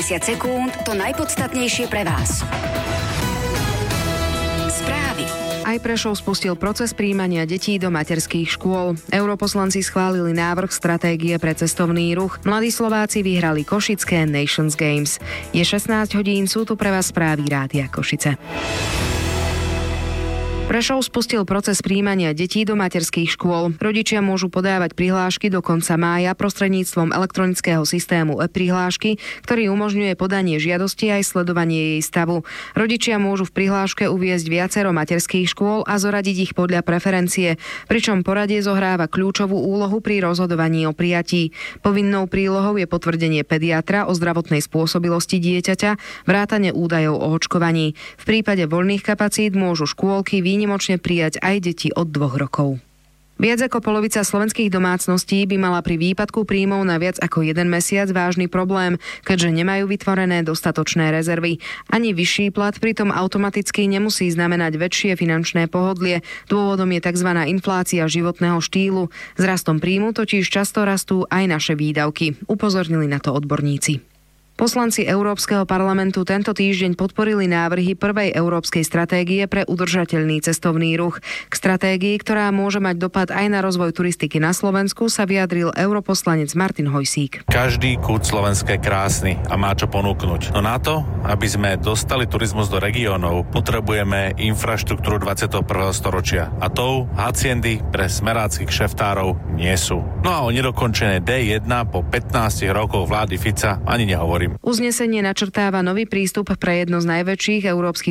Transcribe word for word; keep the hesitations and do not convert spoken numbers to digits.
päťdesiat sekúnd, to najpodstatnejšie pre vás. Správy. Aj Prešov spustil proces prijímania detí do materských škôl. Europoslanci schválili návrh stratégie pre cestovný ruch. Mladí Slováci vyhrali košické Nations Games. Je šestnásť hodín, sú tu pre vás správy Rádia Košice. Prešov spustil proces prijímania detí do materských škôl. Rodičia môžu podávať prihlášky do konca mája prostredníctvom elektronického systému e-prihlášky, ktorý umožňuje podanie žiadosti aj sledovanie jej stavu. Rodičia môžu v prihláške uviesť viacero materských škôl a zoradiť ich podľa preferencie, pričom poradie zohráva kľúčovú úlohu pri rozhodovaní o prijatí. Povinnou prílohou je potvrdenie pediatra o zdravotnej spôsobilosti dieťaťa, vrátane údajov o očkovaní. V prípade voľných kapacít môžu škôlky výnimočne prijať aj deti od dvoch rokov. Viac ako polovica slovenských domácností by mala pri výpadku príjmov na viac ako jeden mesiac vážny problém, keďže nemajú vytvorené dostatočné rezervy. Ani vyšší plat pritom automaticky nemusí znamenať väčšie finančné pohodlie. Dôvodom je tzv. Inflácia životného štýlu. S rastom príjmu totiž často rastú aj naše výdavky. Upozornili na to odborníci. Poslanci Európskeho parlamentu tento týždeň podporili návrhy prvej európskej stratégie pre udržateľný cestovný ruch. K stratégii, ktorá môže mať dopad aj na rozvoj turistiky na Slovensku, sa vyjadril europoslanec Martin Hojsík. Každý kút Slovenska je krásny a má čo ponúknuť. No na to, aby sme dostali turizmus do regiónov, potrebujeme infraštruktúru dvadsiateho prvého storočia. A tou haciendy pre smeráckych šeftárov nie sú. No a o nedokončené dé jedna po pätnástich rokoch vlády Fica ani nehovorím. Uznesenie načrtáva nový prístup pre jedno z najväčších európskych